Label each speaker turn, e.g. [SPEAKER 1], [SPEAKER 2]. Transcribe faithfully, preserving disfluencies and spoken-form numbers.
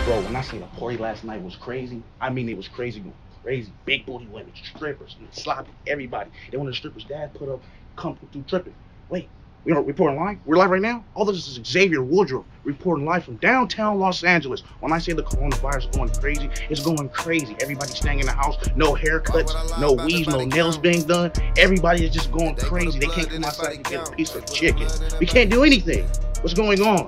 [SPEAKER 1] Bro, when I say the party last night was crazy, I mean it was crazy, crazy. Big booty women, strippers, sloppy, everybody. Then when the strippers' dad put up, come through tripping. Wait, we are reporting live? We're live right now? All this is Xavier Woodruff reporting live from downtown Los Angeles. When I say the coronavirus is going crazy, it's going crazy. Everybody's staying in the house, no haircuts, no weaves, no nails being done. Everybody is just going crazy. They can't come outside and get a piece of chicken. We can't do anything. What's going on?